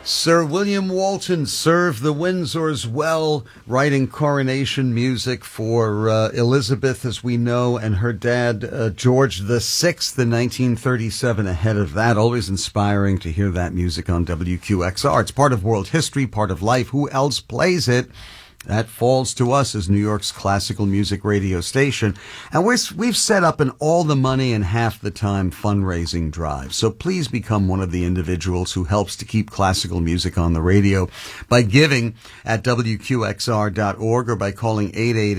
Sir William Walton served the Windsors well, writing coronation music for Elizabeth, as we know, and her dad, George VI, in 1937. Ahead of that, always inspiring to hear that music on WQXR. It's part of world history, part of life. Who else plays it? That falls to us as New York's classical music radio station. And we've set up an all the money and half the time fundraising drive. So please become one of the individuals who helps to keep classical music on the radio by giving at WQXR.org or by calling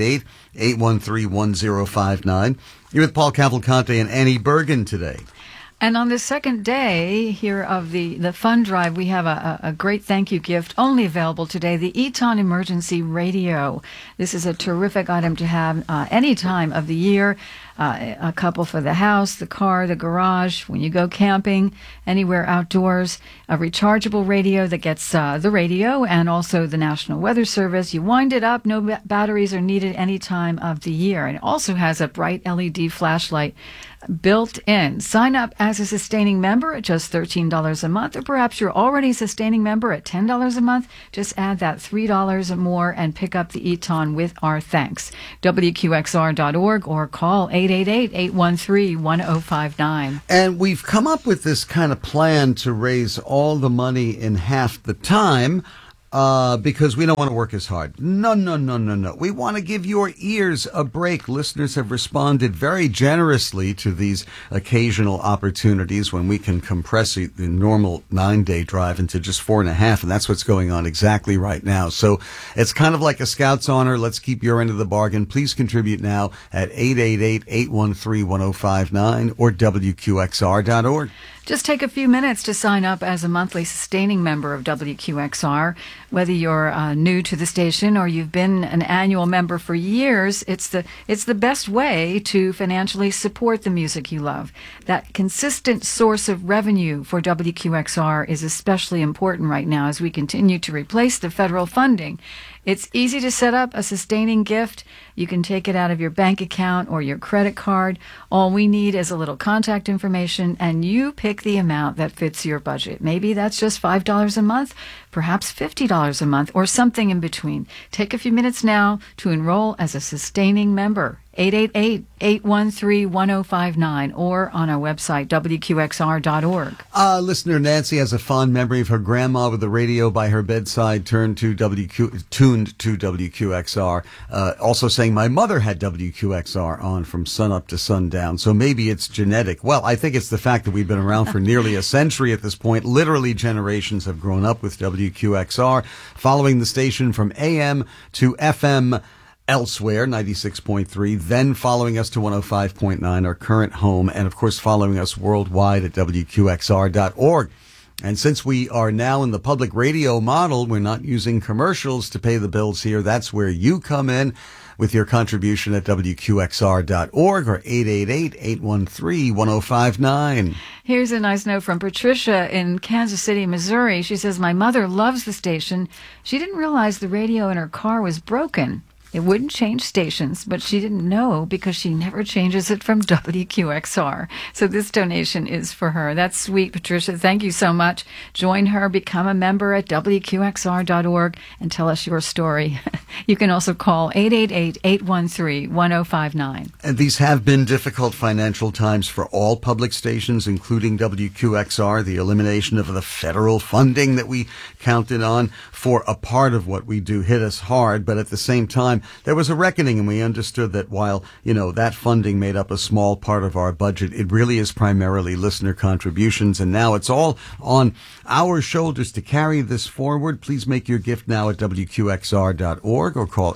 888-813-1059. You're with Paul Cavalcante and Annie Bergen today. And on the second day here of the fund drive, we have a great thank you gift only available today, the Eton Emergency Radio. This is a terrific item to have any time of the year. A couple for the house, the car, the garage, when you go camping, anywhere outdoors. A rechargeable radio that gets the radio and also the National Weather Service. You wind it up, no batteries are needed any time of the year. And it also has a bright LED flashlight built in. Sign up as a sustaining member at just $13 a month, or perhaps you're already a sustaining member at $10 a month. Just add that $3 more and pick up the Eton with our thanks. WQXR.org or call 888-813-1059. And we've come up with this kind of plan to raise all the money in half the time. Because we don't want to work as hard. No. We want to give your ears a break. Listeners have responded very generously to these occasional opportunities when we can compress the normal 9-day drive into just 4.5, and that's what's going on exactly right now. So it's kind of like a Scout's honor. Let's keep your end of the bargain. Please contribute now at 888-813-1059 or WQXR.org. Just take a few minutes to sign up as a monthly sustaining member of WQXR. Whether you're new to the station or you've been an annual member for years, it's the best way to financially support the music you love. That consistent source of revenue for WQXR is especially important right now as we continue to replace the federal funding. It's easy to set up a sustaining gift. You can take it out of your bank account or your credit card. All we need is a little contact information, and you pick the amount that fits your budget. Maybe that's just $5 a month, perhaps $50 a month, or something in between. Take a few minutes now to enroll as a sustaining member. 888-813-1059 or on our website, WQXR.org. Listener Nancy has a fond memory of her grandma with the radio by her bedside tuned to WQXR. Also saying my mother had WQXR on from sunup to sundown, so maybe it's genetic. Well, I think it's the fact that we've been around for nearly a century at this point. Literally generations have grown up with WQXR, following the station from AM to FM elsewhere, 96.3, then following us to 105.9, our current home, and of course following us worldwide at WQXR.org. And since we are now in the public radio model, we're not using commercials to pay the bills here. That's where you come in with your contribution at WQXR.org or 888-813-1059. Here's a nice note from Patricia in Kansas City, Missouri. She says, my mother loves the station. She didn't realize the radio in her car was broken. It wouldn't change stations, but she didn't know because she never changes it from WQXR. So this donation is for her. That's sweet, Patricia. Thank you so much. Join her, become a member at WQXR.org, and tell us your story. You can also call 888-813-1059. And these have been difficult financial times for all public stations, including WQXR. The elimination of the federal funding that we counted on for a part of what we do hit us hard, but at the same time, there was a reckoning, and we understood that while, that funding made up a small part of our budget, it really is primarily listener contributions, and now it's all on our shoulders to carry this forward. Please make your gift now at WQXR.org or call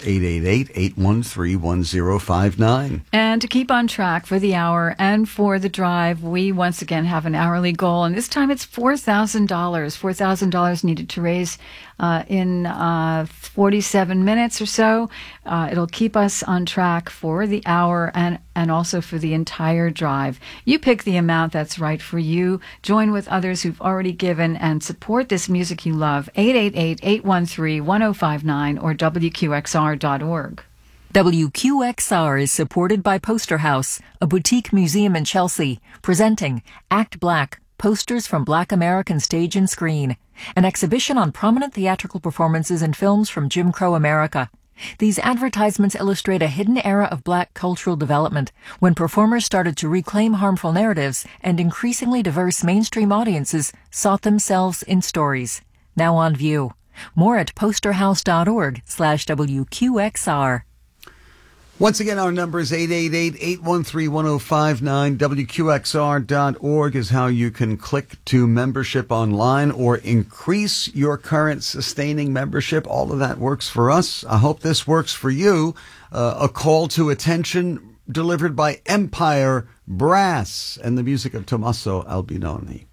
888-813-1059. And to keep on track for the hour and for the drive, we once again have an hourly goal, and this time it's $4,000. $4,000 needed to raise in 47 minutes or so. It'll keep us on track for the hour and also for the entire drive. You pick the amount that's right for you. Join with others who've already given and support this music you love. 888-813-1059 or WQXR.org. WQXR is supported by Poster House, a boutique museum in Chelsea, presenting Act Black, posters from Black American stage and screen, an exhibition on prominent theatrical performances and films from Jim Crow America. These advertisements illustrate a hidden era of Black cultural development when performers started to reclaim harmful narratives and increasingly diverse mainstream audiences sought themselves in stories. Now on view. More at posterhouse.org/WQXR. Once again, our number is 888-813-1059. WQXR.org is how you can click to membership online or increase your current sustaining membership. All of that works for us. I hope this works for you. A call to attention delivered by Empire Brass and the music of Tommaso Albinoni.